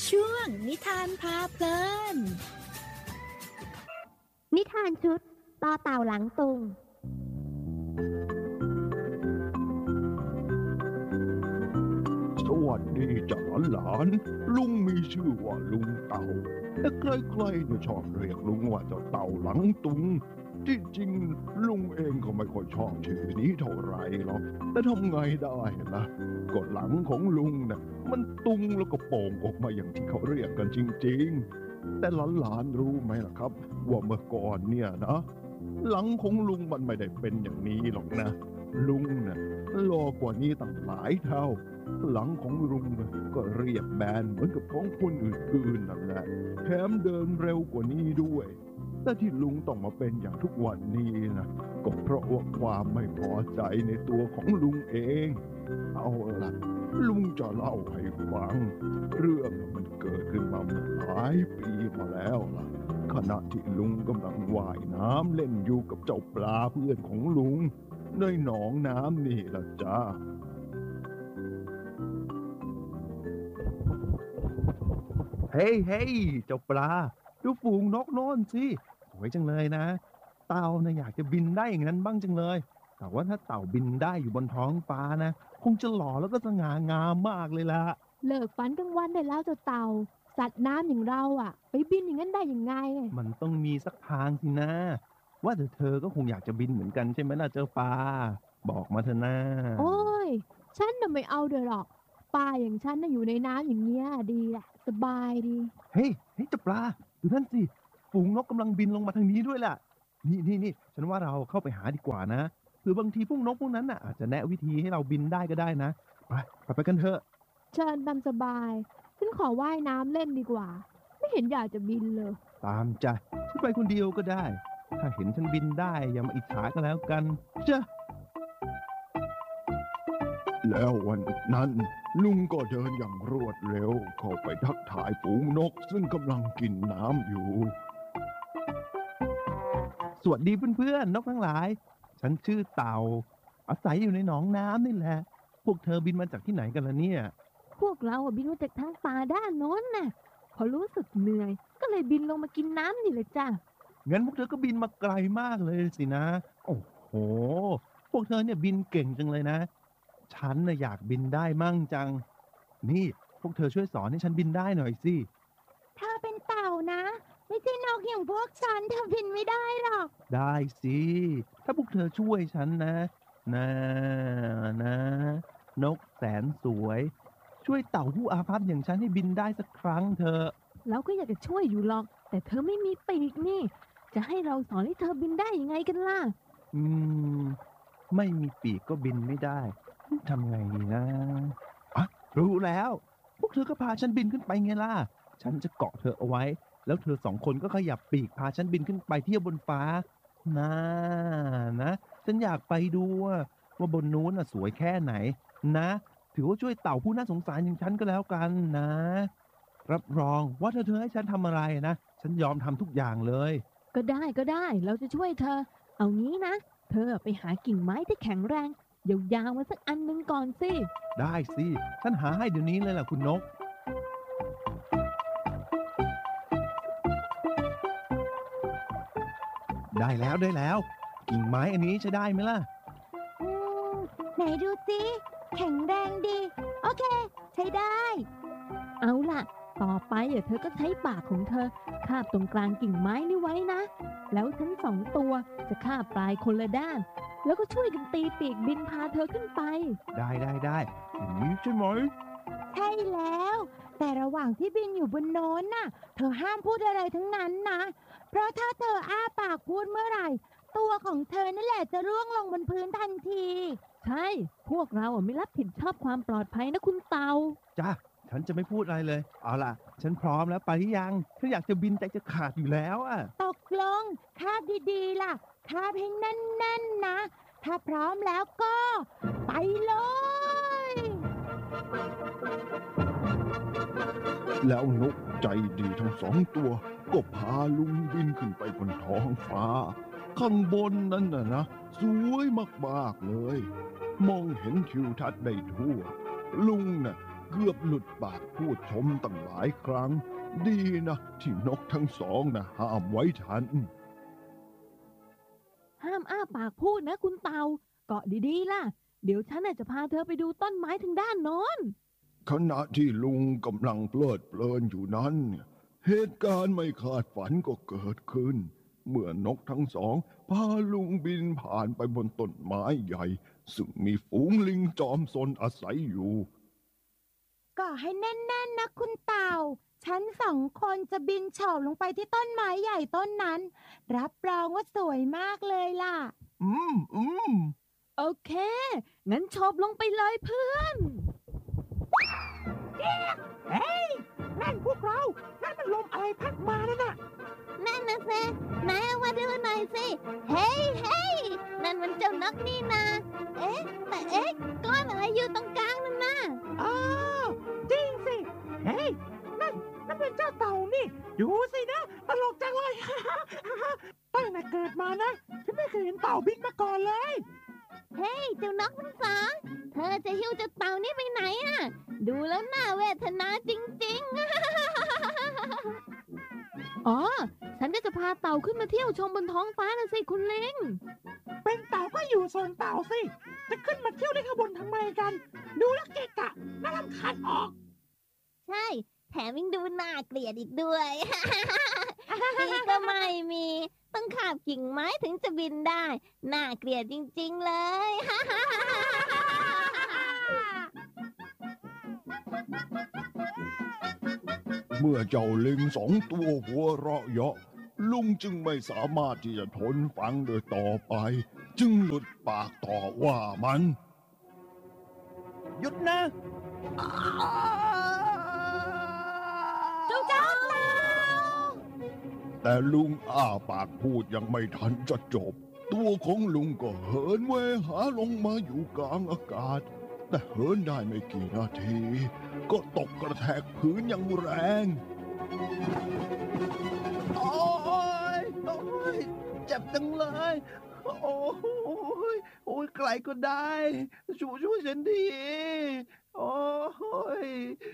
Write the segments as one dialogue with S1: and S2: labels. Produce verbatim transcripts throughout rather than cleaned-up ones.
S1: ช่วงนิทานพาเพลิน
S2: นิทานชุดต่อเต่าหลังตุง
S3: สวัสดีจ้าหลานลุงมีชื่อว่าลุงเต่าแต่ใครๆเนี่ยชอบเรียกลุงว่าเจ้าเต่าหลังตุงที่จริงลุงเองก็ไม่ค่อยชอบชื่อนี้เท่าไรหรอกแต่ทำไงได้ล่ะก็หลังของลุงน่ะมันตุงแล้วก็โป่งออกมาอย่างที่เขาเรียกกันจริงๆแต่หลานๆรู้ไหมล่ะครับว่าเมื่อก่อนเนี่ยนะหลังของลุงมันไม่ได้เป็นอย่างนี้หรอกนะลุงน่ะหล่อกว่านี้ตั้งหลายเท่าหลังของลุงก็เรียบแบนเหมือนกับของคนอื่นๆนั่นแหละแถมเดินเร็วกว่านี้ด้วยแต่ที่ลุงต้องมาเป็นอย่างทุกวันนี้นะก็เพราะว่าความไม่พอใจในตัวของลุงเองเอาล่ะลุงจะเล่าให้ฟังเรื่องมันเกิดขึ้นมาเมื่อหลายปีมาแล้วล่ะขณะที่ลุงกำลังว่ายน้ำเล่นอยู่กับเจ้าปลาเพื่อนของลุงในหนองน้ำนี่ล่ะจ้าเฮ้ยเฮ้ยเจ้าปลาดูฝูงนกโน่นสิสวยจังเลยนะเต่านะอยากจะบินได้อย่างนั้นบ้างจังเลยแต่ว่าถ้าเต่าบินได้อยู่บนท้องฟ้านะคงจะหล่อแล้วก็สง่างามมากเลยล่ะ
S2: เลิกฝันกลางวันได้แล้วเจ้าเต่าสัตว์น้ำอย่างเราอ่ะไปบินอย่างนั้นได้ยังไง
S3: มันต้องมีสักทางสินะว่าแต่เธอก็คงอยากจะบินเหมือนกันใช่ไหมล่ะเจ้าปลาบอกมาเถอะนะ
S2: โอ้ยฉันน่ะไม่เอาเด้อหรอกปลาอย่างฉันน่ะอยู่ในน้ำอย่างเงี้ยดีแหละสบายดี
S3: เฮ้ยเฮ้ยเจ้าปลาดูนั่นสิฝูงนกกำลังบินลงมาทางนี้ด้วยล่ะนี่นี่นี่ฉันว่าเราเข้าไปหาดีกว่านะหรือบางทีพวกนกพวกนั้นน่ะอาจจะแนะวิธีให้เราบินได้ก็ได้นะไปไปไปกันเถอะ
S2: เชิญตามสบายฉันขอว่ายน้ำเล่นดีกว่าไม่เห็นอยากจะบินเลย
S3: ตามใจฉันไปคนเดียวก็ได้ถ้าเห็นฉันบินได้อย่ามาอิจฉากันแล้วกันเจ้าแล้ววันนั้นลุงก็เดินอย่างรวดเร็วเข้าไปทักทายฝูงนกซึ่งกำลังกินน้ำอยู่สวัสดีเพื่อนๆนกทั้งหลายฉันชื่อเต่าอาศัยอยู่ในหนองน้ำนี่แหละพวกเธอบินมาจากที่ไหนกันล่ะเนี่ย
S2: พวกเราบินมาจากทางป่าด้านโน้นน่ะพอรู้สึกเหนื่อยก็เลยบินลงมากินน้ำนี่เลยจ้ะ
S3: งั้นพวกเธอก็บินมาไกลมากเลยสินะโอ้โหพวกเธอเนี่ยบินเก่งจังเลยนะฉันน่ะอยากบินได้มั่งจังนี่พวกเธอช่วยสอนให้ฉันบินได้หน่อยสิ
S2: เธอเป็นเต่านะไม่ใช่นกอย่างพวกฉันเธอบินไม่ได้หรอก
S3: ได้สิถ้าพวกเธอช่วยฉันนะนะนะนกแสนสวยช่วยเต่าผู้อาภัพอย่างฉันให้บินได้สักครั้งเถอะ
S2: เราก็อยากจะช่วยอยู่หรอกแต่เธอไม่มีปีกนี่จะให้เราสอนให้เธอบินได้ยังไงกันล่ะ
S3: อืมไม่มีปีกก็บินไม่ได้ทำไงดีนะอ่ะรู้แล้วพวกเธอก็พาฉันบินขึ้นไปไงล่ะฉันจะเกาะเธอเอาไว้แล้วเธอสองคนก็ขยับปีกพาฉันบินขึ้นไปเที่ยวบนฟ้านะนะฉันอยากไปดูว่าบนนู้นน่ะสวยแค่ไหนนะถือว่าช่วยเต่าผู้น่าสงสารอย่างฉันก็แล้วกันนะรับรองว่าถ้าเธอให้ฉันทำอะไรนะฉันยอมทำทุกอย่างเลย
S2: ก็ได้ก็ได้เราจะช่วยเธอเอางี้นะเธอไปหากิ่งไม้ที่แข็งแรงยาวๆมาสักอันนึงก่อนสิ
S3: ได้สิฉันหาให้เดี๋ยวนี้เลยล่ะคุณนกได้แล้วได้แล้วกิ่งไม้อันนี้ใช้ได้ไหมล่ะ
S2: อืมไหนดูสิแข็งแรงดีโอเคใช้ได้เอาล่ะต่อไปเดี๋ยวเธอก็ใช้ปากของเธอคาบตรงกลางกิ่งไม้นี่ไว้นะแล้วทั้งสองตัวจะคาบปลายคนละด้านแล้วก็ช่วยกันตีปีกบินพาเธอขึ้นไป
S3: ได้ได้ได้อย่างนี้ใช่ไหม
S2: ใช่แล้วแต่ระหว่างที่บินอยู่บนโน้นน่ะเธอห้ามพูดอะไรทั้งนั้นนะเพราะถ้าเธออ้าปากพูดเมื่อไหร่ตัวของเธอนั่นแหละจะร่วงลงบนพื้นทันทีใช่พวกเราไม่รับผิดชอบความปลอดภัยนะคุณเต่า
S3: จ้าฉันจะไม่พูดอะไรเลยเอาล่ะฉันพร้อมแล้วไปหรือยังฉันอยากจะบินใจจะขาดอยู่แล้วอ่ะ
S2: ตกลงคาบดีๆล่ะคาบให้แน่นๆนะถ้าพร้อมแล้วก็ไปเลย
S3: แล้วนกใจดีทั้งสองตัวก็พาลุงบินขึ้นไปบนท้องฟ้าข้างบนนั่นน่ะนะสวยมากๆเลยมองเห็นทิวทัศน์ได้ทั่วลุงน่ะเกือบหลุดปากพูดชมตั้งหลายครั้งดีนะที่นกทั้งสองนะห้ามไว้ทัน
S2: ห้ามอ้าปากพูดนะคุณเต่าเกาะดีๆล่ะเดี๋ยวฉันจะพาเธอไปดูต้นไม้ทางด้านโน้น
S3: ขณะที่ลุงกำลังเพลิดเพลินอยู่นั้นเหตุการณ์ไม่คาดฝันก็เกิดขึ้นเมื่อนกทั้งสองพาลุงบินผ่านไปบนต้นไม้ใหญ่ซึ่งมีฝูงลิงจอมซนอาศัยอยู่
S1: ก็ให้แน่นๆนะคุณเต่าฉันสองคนจะบินโฉบลงไปที่ต้นไม้ใหญ่ต้นนั้นรับรองว่าสวยมากเลยล่ะ
S3: อืมอืม
S2: โอเคงั้นโฉบลงไปเลยเพื่อน
S4: เฮ้ยนั่นพวกเรานั่นมันลมอะไรพัดมานั่นน่ะ
S1: นั่นนะสิไหนเอามาดูหน่อยสิเฮ้ยเฮ้ยนั่นมันเจ้านกนี่นาเอ๊ะแต่เอ๊ะก้อนอะไรอยู่ตรงกลางนั่นน่ะ
S4: อ้าวจริงสิเฮ้ยนั่นนั่นเป็นเจ้าเต่านี่ดูสินะตลกจังเลยตั้งแต่เกิดมานะฉันไม่เคยเห็นเต่าบินมาก่อนเลย
S1: เฮ้ยเจ้านกทั้งสองเธอจะหิ้วเจ้าเต่านี่ไปไหนอ่ะดูแล้วน่าเวทนาจริง
S2: ๆอ๋อฉันจะพาเต่าขึ้นมาเที่ยวชมบนท้องฟ้านะสิคุณลิง
S4: เป็นเต่าก็อยู่ส่วนเต่าสิจะขึ้นมาเที่ยวได้ข้างบนทำไมกันดูแล้วเกะกะน่ารำคาญออก
S1: ใช่แถมยังดูน่าเกลียดอีกด้วยนี่ก็ไม่มีต้องขาบกิ่งไม้ถึงจะบินได้น่าเกลียดจริงๆเลย
S3: เมื่อเจ้าลิงสองตัวหัวเราะเยาะลุงจึงไม่สามารถที่จะทนฟังโดยต่อไปจึงหลุดปากต่อว่ามัน
S4: หยุดนะ
S1: เจ้าเจ้า
S3: แต่ลุงอ้าปากพูดยังไม่ทันจะจบตัวของลุงก็เหินเวหาลงมาอยู่กลางอากาศแต่เหินได้ไม่กี่นาทีก็ตกกระแทกพื้นอย่างแรง
S4: โอ้ยโอ้ยเจ็บจังเลยโอ้ยโอ้ยใครก็ได้ช่วยช่วยฉันดีโอ้ย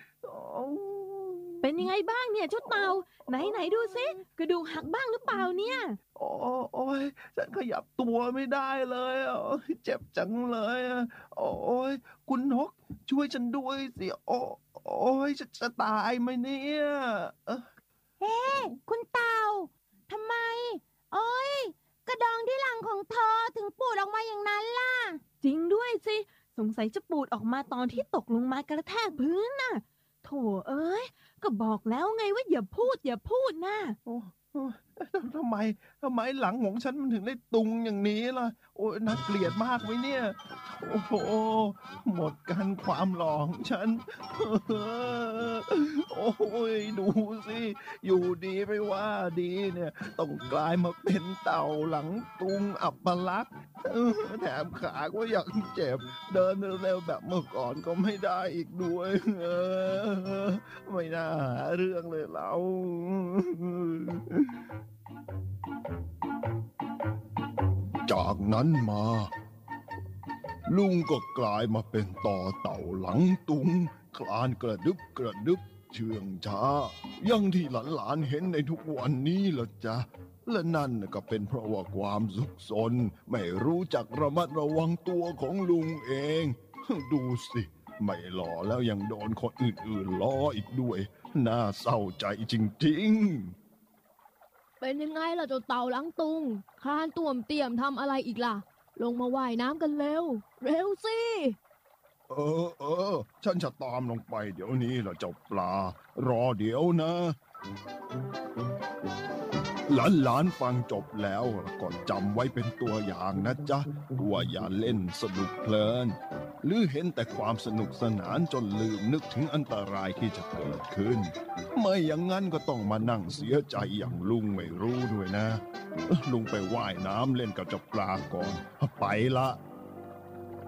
S2: เป็นยังไงบ้างเนี่ยเจ้าเต่าไหนไหนดูซิกระดูกหักบ้างหรือเปล่าเนี่ย
S4: โอ้ยฉันขยับตัวไม่ได้เลยเจ็บจังเลยโอ้ยคุณนกช่วยฉันด้วยสิโอ้โอ้ยจะจะตายไหมเนี่ย
S1: เฮ้คุณเต่าทำไมโอ้ยกระดองที่หลังของเธอถึงปูดออกมาอย่างนั้นล่ะ
S2: จริงด้วยสิสงสัยจะปูดออกมาตอนที่ตกลงมากระแทกพื้นน่ะโถเอ้ยก็บอกแล้วไงว่าอย่าพูดอย่าพูดนะ
S4: โอ้ทำไมทำไมหลังของฉันมันถึงได้ตุงอย่างนี้ล่ะโอ้ยน่าเกลียดมากไหมเนี่ยโอ้โหหมดกันความหล่อของฉันโอ้ยดูสิอยู่ดีไม่ว่าดีเนี่ยต้องกลายมาเป็นเต่าหลังตุงอัปลักษณ์แถมขาก็ยังเจ็บเดินเร็วๆแบบเมื่อก่อนก็ไม่ได้อีกด้วยไม่น่าหาเรื่องเลยเรา
S3: จากนั้นมาลุงก็กลายมาเป็นต่อเต่าหลังตุงคลานกระดึบกระดึบเชื่องช้าอย่างที่หลานๆเห็นในทุกวันนี้ล่ะจ๊ะและนั่นก็เป็นเพราะว่าความสุขสนไม่รู้จักระมัดระวังตัวของลุงเองดูสิไม่หล่อแล้วยังโดนคนอื่นๆล้ออีกด้วยน่าเศร้าใจจริงๆ
S5: เป็นยังไงล่ะเจ้าเต่าหลังตุงคลานต่วมเตี่ยมทำอะไรอีกล่ะลงมาว่ายน้ำกันเร็วเร็วสิ
S3: เออเออฉันจะตามลงไปเดี๋ยวนี้ล่ะเจ้าปลารอเดี๋ยวนะหลานๆฟังจบแล้วก็จำไว้เป็นตัวอย่างนะจ๊ะว่าอย่าเล่นสนุกเพลินหรือเห็นแต่ความสนุกสนานจนลืมนึกถึงอันตรายที่จะเกิดขึ้นไม่อย่างนั้นก็ต้องมานั่งเสียใจอย่างลุงไม่รู้ด้วยนะลุงไปว่ายน้ำเล่นกับเจ้าปลาก่อนไปละ